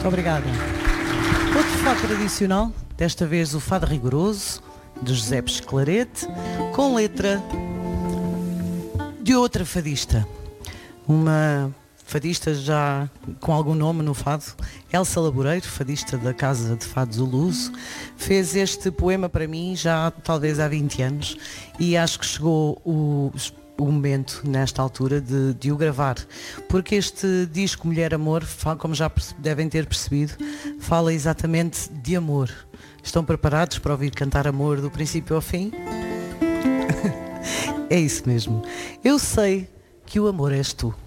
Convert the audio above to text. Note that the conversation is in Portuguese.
Muito obrigada. Outro fado tradicional, desta vez o Fado Rigoroso, de José Pesclarete, com letra de outra fadista. Uma fadista já com algum nome no fado, Elsa Laboreiro, fadista da Casa de Fados O Luso, fez este poema para mim já talvez há 20 anos e acho que chegou o momento nesta altura de o gravar, porque este disco Mulher Amor, como já devem ter percebido, fala exatamente de amor. Estão preparados para ouvir cantar amor do princípio ao fim? É isso mesmo. Eu sei que o amor és tu.